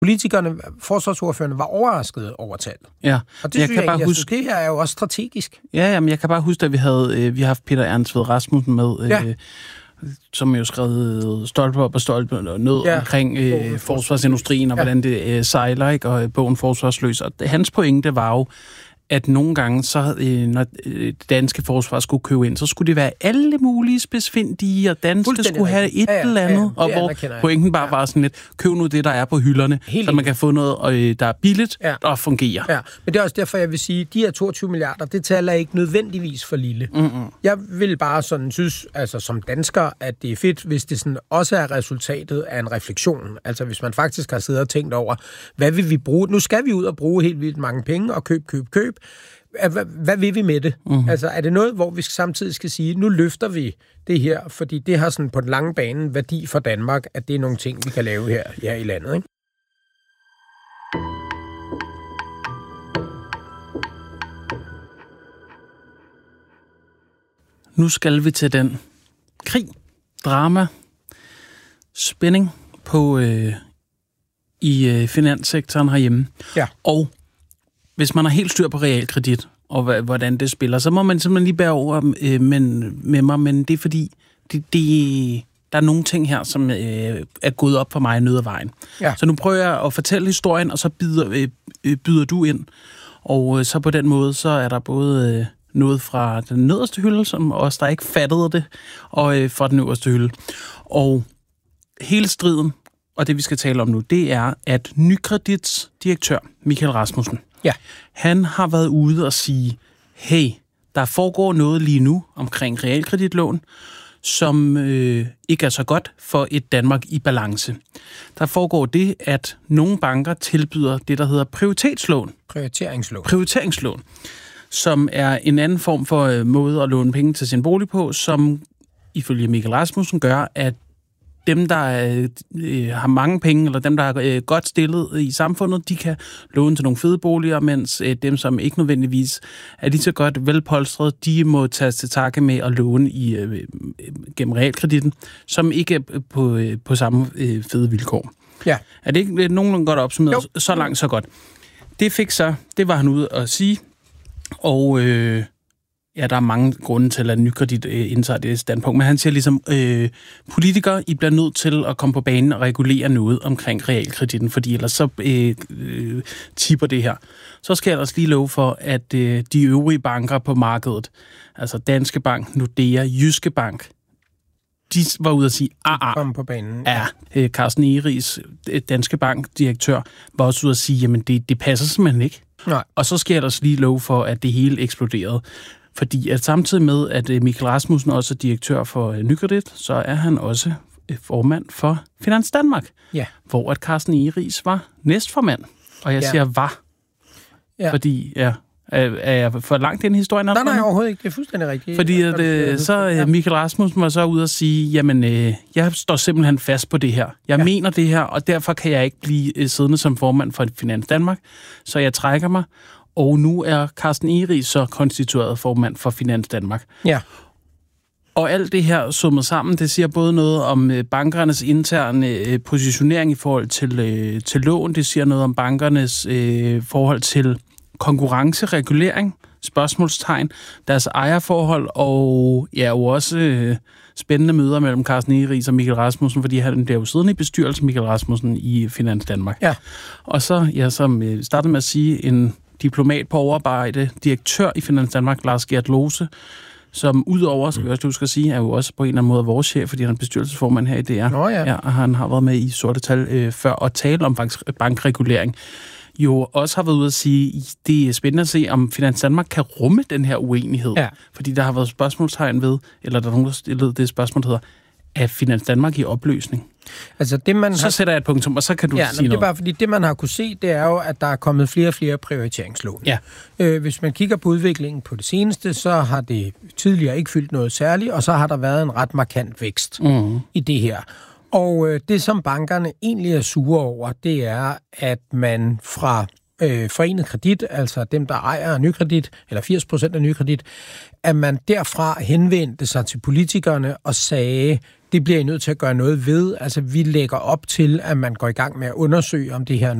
politikerne, forsvarsordførerne, var overrasket over tallet. Ja. Og det synes jeg bare huske, det her er jo også strategisk. Ja, men jeg kan bare huske, at vi har haft Peter Ernst Ved Rasmussen med, som jo skrev Stolpe op og Stolpe ned omkring forsvarsindustrien og hvordan det sejler, ikke? Og bogen Forsvarsløs. Og hans pointe var jo, at nogle gange, så når det danske forsvar skulle købe ind, så skulle det være alle mulige spidsfindige, og danske skulle have et eller andet, og hvor pointen bare var sådan lidt, køb nu det, der er på hylderne, så man kan få noget, der er billigt og fungerer. Ja, men det er også derfor, jeg vil sige, de her 22 milliarder, det taler ikke nødvendigvis for lille. Jeg vil bare sådan synes, altså som dansker, at det er fedt, hvis det sådan også er resultatet af en refleksion. Altså hvis man faktisk har siddet og tænkt over, hvad vil vi bruge? Nu skal vi ud og bruge helt vildt mange penge, og køb. Hvad vil vi med det? Altså, er det noget, hvor vi samtidig skal sige, nu løfter vi det her, fordi det har sådan på den lange bane værdi for Danmark, at det er nogle ting, vi kan lave her i landet, ikke? Nu skal vi til den krig, drama, spænding på i finanssektoren herhjemme. Ja. Og hvis man har helt styr på realkredit, og hvordan det spiller, så må man simpelthen lige bære over med mig, men det er fordi, der er nogle ting her, som er gået op for mig i nødvejen. Ja. Så nu prøver jeg at fortælle historien, og så byder du ind. Og så på den måde, så er der både noget fra den nederste hylde, som os, der ikke fattede det, og fra den øverste hylde. Og hele striden, og det vi skal tale om nu, det er, at Nykredits direktør, Michael Rasmussen, han har været ude og sige, hey, der foregår noget lige nu omkring realkreditlån, som ikke er så godt for et Danmark i balance. Der foregår det, at nogle banker tilbyder det, der hedder prioriteringslån, som er en anden form for måde at låne penge til sin bolig på, som ifølge Michael Rasmussen gør, at dem, der har mange penge, eller dem, der er godt stillet i samfundet, de kan låne til nogle fede boliger, mens dem, som ikke nødvendigvis er lige så godt velpolstret, de må tages til takke med at låne gennem realkreditten, som ikke er på samme fede vilkår. Ja. Er det ikke nogenlunde godt opsummeret? Jo. Så langt, så godt. Det var han ude at sige, og der er mange grunde til, at Nykredit indtager det standpunkt, men han siger ligesom, politikere, I bliver nødt til at komme på banen og regulere noget omkring realkreditten, fordi ellers så tipper det her. Så skal jeg ellers lige love for, at de øvrige banker på markedet, altså Danske Bank, Nordea, Jyske Bank, de var ude at sige, kom på banen. Ja, Carsten Egeris, Danske Bank-direktør, var også ude at sige, jamen det passer simpelthen ikke. Nej. Og så skal jeg ellers lige love for, at det hele eksploderede. Fordi at samtidig med, at Michael Rasmussen også er direktør for Nykredit, så er han også formand for Finans Danmark, hvor at Carsten Egeris var næstformand. Og jeg siger var, fordi er jeg for langt ind i historien? Nej, overhovedet ikke. Det er fuldstændig rigtigt. Fordi så Michael Rasmussen var så ude at sige, jamen, jeg står simpelthen fast på det her. Jeg mener det her, og derfor kan jeg ikke blive siddende som formand for Finans Danmark, så jeg trækker mig. Og nu er Carsten Egeris så konstitueret formand for Finans Danmark. Ja. Og alt det her summet sammen, det siger både noget om bankernes interne positionering i forhold til lån, det siger noget om bankernes forhold til konkurrenceregulering, spørgsmålstegn, deres ejerforhold, og jo også spændende møder mellem Carsten Egeris og Michael Rasmussen, fordi han bliver jo siddende i bestyrelsen, Michael Rasmussen, i Finans Danmark. Ja. Og så, som startede med at sige, en diplomat på overarbejde, direktør i Finans Danmark, Lars Gert Lose, som udover, skal vi også huske at sige, er jo også på en eller anden måde vores chef, fordi han er bestyrelsesformand her i DR. Og han har været med i Sorte Tal før og tale om bankregulering. Jo også har været ude at sige, det er spændende at se, om Finans Danmark kan rumme den her uenighed. Ja. Fordi der har været spørgsmålstegn ved, eller der er nogen, der stillede det spørgsmål, der hedder, er Finans Danmark i opløsning? Altså så sætter jeg et punktum, og så kan du sige noget. Det er bare fordi, det man har kunne se, det er jo, at der er kommet flere og flere prioriteringslån. Ja. Hvis man kigger på udviklingen på det seneste, så har det tidligere ikke fyldt noget særligt, og så har der været en ret markant vækst i det her. Og det, som bankerne egentlig er sure over, det er, at man fra Forenet Kredit, altså dem, der ejer Nykredit, eller 80% af Nykredit, at man derfra henvendte sig til politikerne og sagde, det bliver I nødt til at gøre noget ved. Altså, vi lægger op til, at man går i gang med at undersøge, om det her